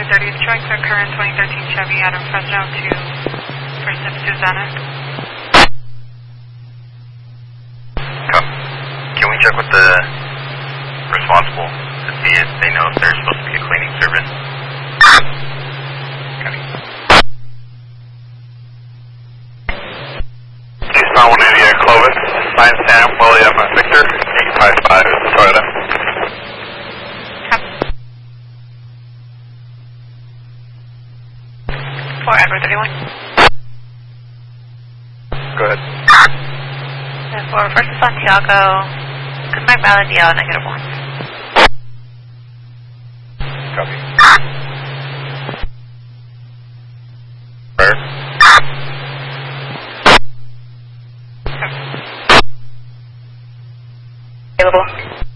30 Detroit, so current 2013 Chevy Adam Fresno to First Step Susanna. Can we check with the responsible to see if they know if there's supposed to be a cleaning service? Eastbound 188 Clovis, 9 Sam William Victor, 855 Toyota. For Edward 31. Go ahead. And for First Santiago, goodbye Valendiel, -1. Copy. Where? Available.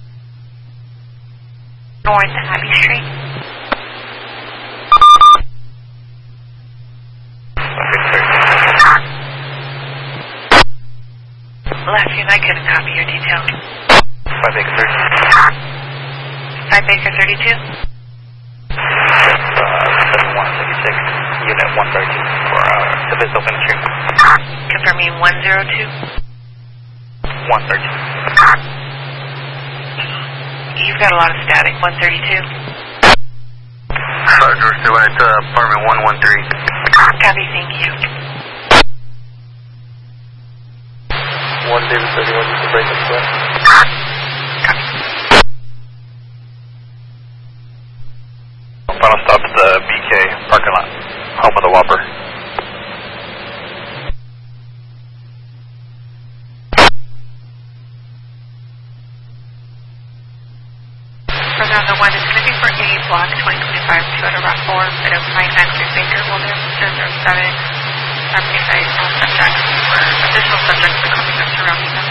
North Abbey Street. Last year I couldn't copy your details. 5 Acre 32. 5 Acre 32. 7166, Unit 113 for Civis Open Street. Confirming 102. 113. You've got a lot of static. 132. Roger, so at apartment 113. Copy, thank you. 1 David 31, you can break up square. Final stop at the BK parking lot, home of the Whopper. Further on the 1 is going to be for A block 2025 Toyota RAV4, bit of 593 Baker, will there 007, subject for additional subjects that coming up surrounding them.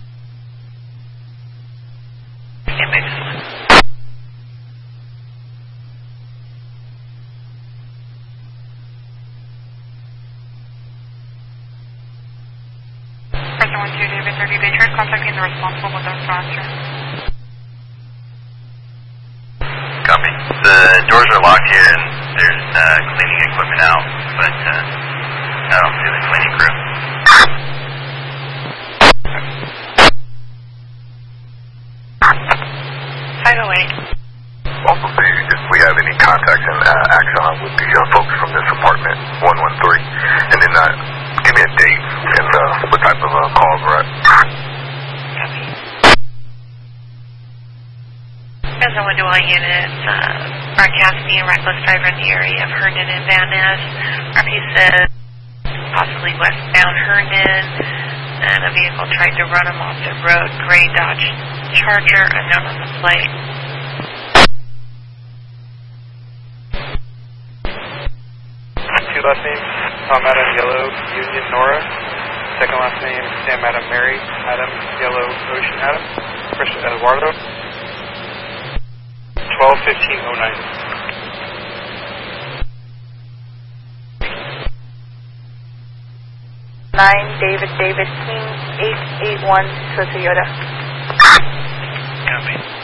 Stand by this one. Person 12 David 30 Detroit, contacting the responsible with those answer. Copy. The doors are locked here and there's cleaning equipment out, but I don't see the cleaning crew. 508. Also see if we have any contacts in Axon with the folks from this apartment, 113. And then give me a date and what type of calls we're at. Copy. As a window units, broadcasting a reckless driver in the area of Herndon and Van Ness. RP says possibly westbound Herndon, and a vehicle tried to run him off the road. Gray Dodge Charger, unknown on the plate. Two last names, Tom Adam Yellow, Union Nora. Second last name, Sam Adam Mary, Adam Yellow, Ocean Adam. Christian Eduardo. 12-15-09. 9 David King 881 Toyota. Copy.